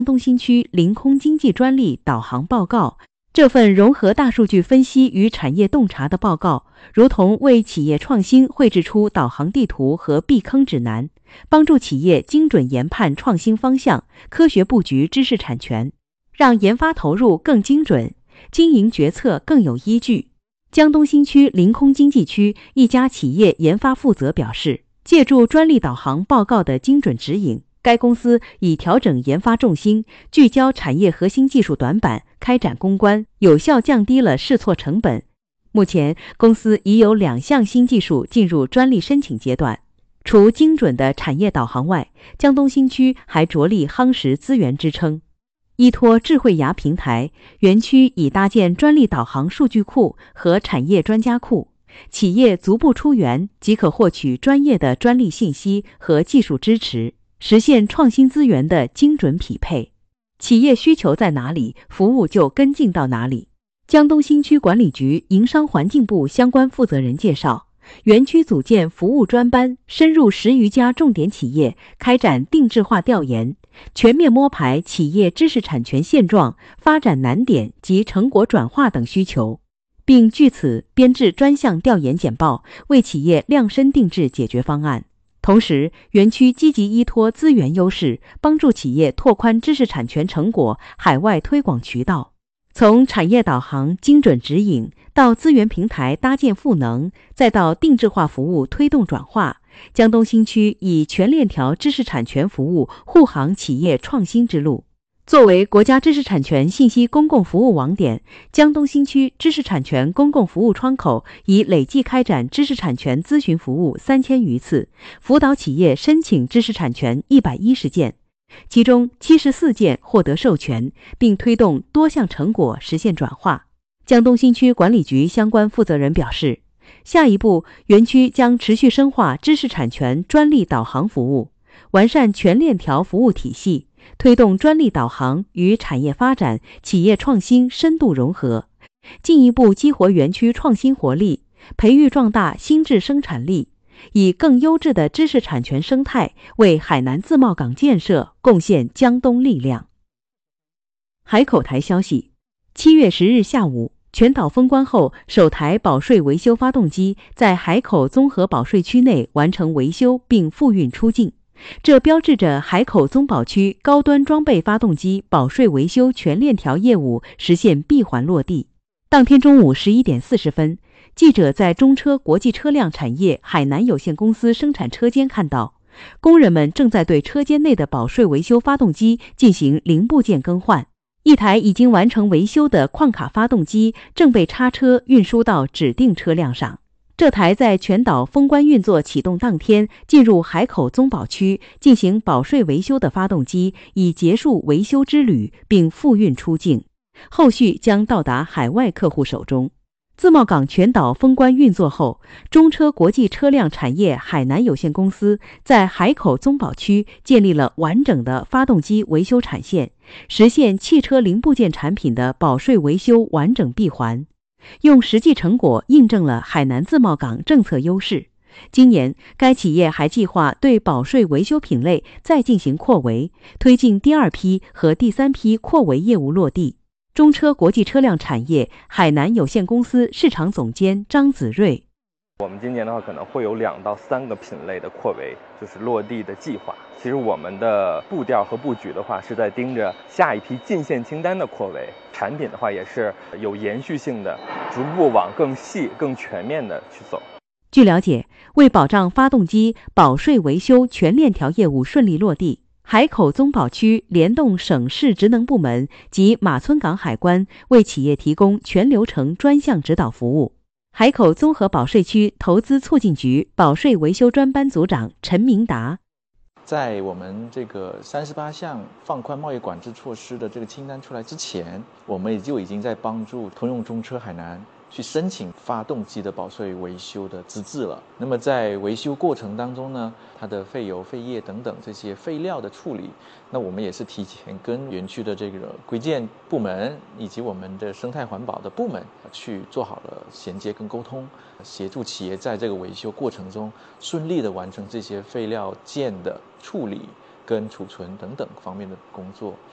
东新区临空经济专利导航报告。这份融合大数据分析与产业洞察的报告，如同为企业创新绘制出导航地图和避坑指南，帮助企业精准研判创新方向，科学布局知识产权，让研发投入更精准，经营决策更有依据。江东新区临空经济区一家企业研发负责表示，借助专利导航报告的精准指引，该公司已调整研发重心，聚焦产业核心技术短板，开展攻关，有效降低了试错成本。目前，公司已有2项新技术进入专利申请阶段。除精准的产业导航外，江东新区还着力夯实资源支撑。依托智慧崖平台，园区已搭建专利导航数据库和产业专家库，企业足不出园即可获取专业的专利信息和技术支持，实现创新资源的精准匹配。企业需求在哪里，服务就跟进到哪里。江东新区管理局营商环境部相关负责人介绍，园区组建服务专班，深入10余家重点企业，开展定制化调研，全面摸排企业知识产权现状、发展难点及成果转化等需求，并据此编制专项调研简报，为企业量身定制解决方案。同时，园区积极依托资源优势，帮助企业拓宽知识产权成果海外推广渠道。从产业导航精准指引到资源平台搭建赋能，再到定制化服务推动转化，江东新区以全链条知识产权服务护航企业创新之路。作为国家知识产权信息公共服务网点，江东新区知识产权公共服务窗口已累计开展知识产权咨询服务3000余次，辅导企业申请知识产权110件，其中74件获得授权，并推动多项成果实现转化。江东新区管理局相关负责人表示，下一步，园区将持续深化知识产权专利导航服务，完善全链条服务体系，推动专利导航与产业发展、企业创新深度融合，进一步激活园区创新活力，培育壮大新质生产力，以更优质的知识产权生态为海南自贸港建设贡献江东力量。海口台消息，7月10日下午，全岛封关后，首台保税维修发动机在海口综合保税区内完成维修并复运出境，这标志着海口综保区高端装备发动机保税维修全链条业务实现闭环落地。当天中午11点40分，记者在中车国际车辆产业海南有限公司生产车间看到，工人们正在对车间内的保税维修发动机进行零部件更换。一台已经完成维修的矿卡发动机正被叉车运输到指定车辆上。这台在全岛封关运作启动当天进入海口综保区进行保税维修的发动机已结束维修之旅并复运出境，后续将到达海外客户手中。自贸港全岛封关运作后，中车国际车辆产业海南有限公司在海口综保区建立了完整的发动机维修产线，实现汽车零部件产品的保税维修完整闭环，用实际成果印证了海南自贸港政策优势。今年，该企业还计划对保税维修品类再进行扩围，推进第2批和第3批扩围业务落地。中车国际车辆产业海南有限公司市场总监张子睿， 我们今年的话可能会有2到3个品类的扩围，就是落地的计划。其实我们的步调和布局的话是在盯着下一批进线清单的扩围，产品的话也是有延续性的，逐步往更细更全面的去走。 据了解，为保障发动机保税维修全链条业务顺利落地，海口综保区联动省市职能部门及马村港海关，为企业提供全流程专项指导服务。海口综合保税区投资促进局保税维修专班组长陈明达， 在我们这个38项放宽贸易管制措施的这个清单出来之前，我们就已经在帮助通用中车海南去申请发动机的保税维修的资质了。那么在维修过程当中呢，它的废油、废液等等这些废料的处理，那我们也是提前跟园区的这个规建部门以及我们的生态环保的部门去做好了衔接跟沟通，协助企业在这个维修过程中顺利的完成这些废料件的处理跟储存等等方面的工作。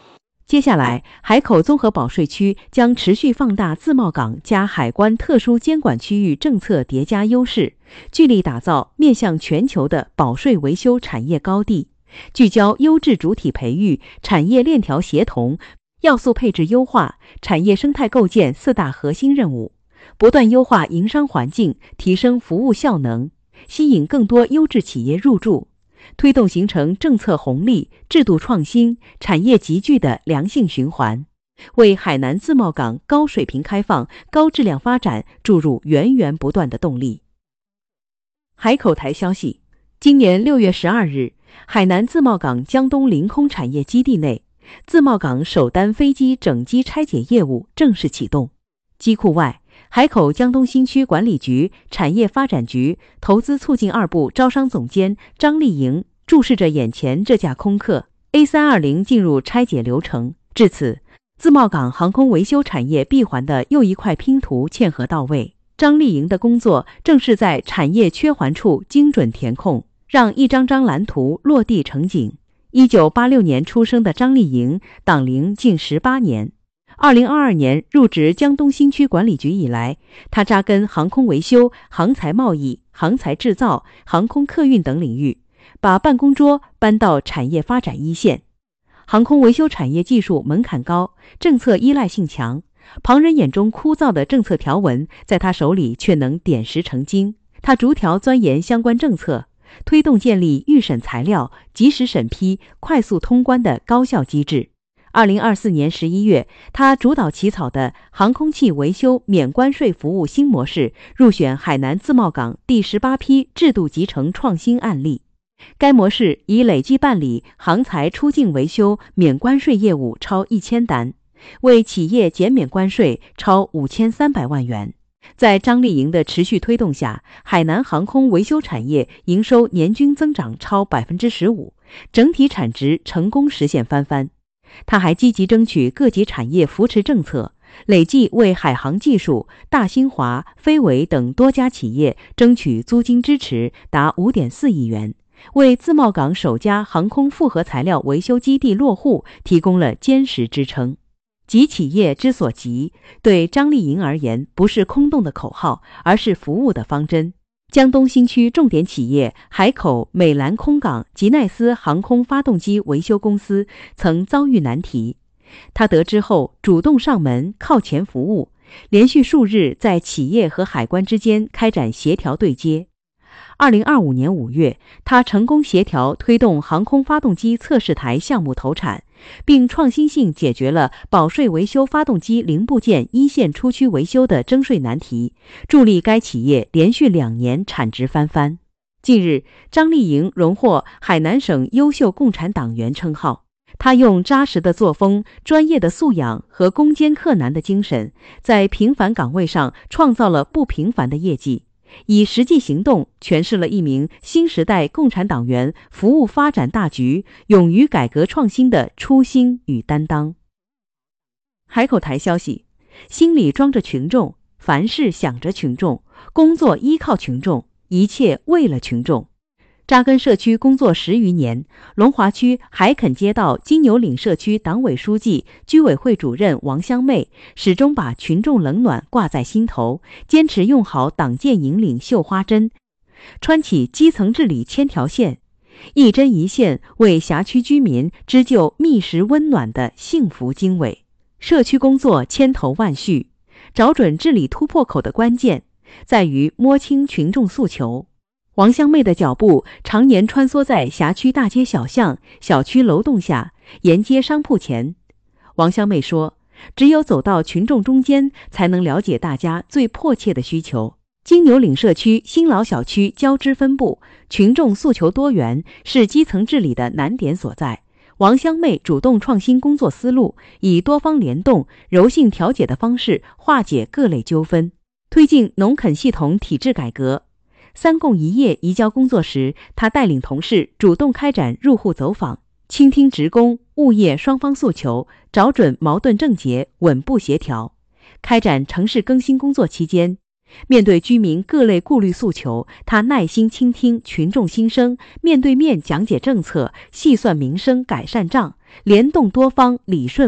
接下来，海口综合保税区将持续放大自贸港加海关特殊监管区域政策叠加优势，聚力打造面向全球的保税维修产业高地，聚焦优质主体培育、产业链条协同、要素配置优化、产业生态构建4大核心任务，不断优化营商环境，提升服务效能，吸引更多优质企业入驻，推动形成政策红利、制度创新、产业集聚的良性循环，为海南自贸港高水平开放、高质量发展注入源源不断的动力。海口台消息，今年6月12日，海南自贸港江东临空产业基地内，自贸港首单飞机整机拆解业务正式启动。机库外，海口江东新区管理局、产业发展局、投资促进2部招商总监张丽莹注视着眼前这架空客 A320 进入拆解流程。至此，自贸港航空维修产业闭环的又一块拼图嵌合到位。张丽莹的工作正是在产业缺环处精准填空，让一张张蓝图落地成景。1986年出生的张丽莹，党龄近18年。2022年入职江东新区管理局以来，他扎根航空维修、航材贸易、航材制造、航空客运等领域，把办公桌搬到产业发展一线。航空维修产业技术门槛高，政策依赖性强，旁人眼中枯燥的政策条文，在他手里却能点石成金。他逐条钻研相关政策，推动建立预审材料、及时审批、快速通关的高效机制。2024年11月，他主导起草的航空器维修免关税服务新模式入选海南自贸港第18批制度集成创新案例。该模式已累计办理航材出境维修免关税业务超1000单，为企业减免关税超5300万元。在张丽莹的持续推动下，海南航空维修产业营收年均增长超 15%， 整体产值成功实现翻番。他还积极争取各级产业扶持政策，累计为海航技术、大新华、飞维等多家企业争取租金支持达 5.4 亿元，为自贸港首家航空复合材料维修基地落户提供了坚实支撑。急企业之所急，对张丽莹而言不是空洞的口号，而是服务的方针。江东新区重点企业海口美兰空港吉奈斯航空发动机维修公司曾遭遇难题，他得知后主动上门靠前服务，连续数日在企业和海关之间开展协调对接。2025年5月，他成功协调推动航空发动机测试台项目投产，并创新性解决了保税维修发动机零部件一线出区维修的征税难题，助力该企业连续2年产值翻番。近日，张丽莹荣获海南省优秀共产党员称号。他用扎实的作风、专业的素养和攻坚克难的精神，在平凡岗位上创造了不平凡的业绩，以实际行动诠释了一名新时代共产党员服务发展大局、勇于改革创新的初心与担当。海口台消息，心里装着群众，凡事想着群众，工作依靠群众，一切为了群众。扎根社区工作10余年，龙华区海垦街道金牛岭社区党委书记、居委会主任王香妹始终把群众冷暖挂在心头，坚持用好党建引领绣花针，穿起基层治理千条线，一针一线为辖区居民织就密实温暖的幸福经纬。社区工作千头万绪，找准治理突破口的关键在于摸清群众诉求。王香妹的脚步常年穿梭在辖区大街小巷、小区楼栋下、沿街商铺前。王香妹说，只有走到群众中间，才能了解大家最迫切的需求。金牛岭社区新老小区交织分布，群众诉求多元，是基层治理的难点所在。王香妹主动创新工作思路，以多方联动、柔性调解的方式化解各类纠纷，推进农垦系统体制改革。3供1业移交工作时，他带领同事主动开展入户走访，倾听职工、物业双方诉求，找准矛盾症结，稳步协调。开展城市更新工作期间，面对居民各类顾虑诉求，他耐心倾听群众心声，面对面讲解政策，细算民生改善账，联动多方，理顺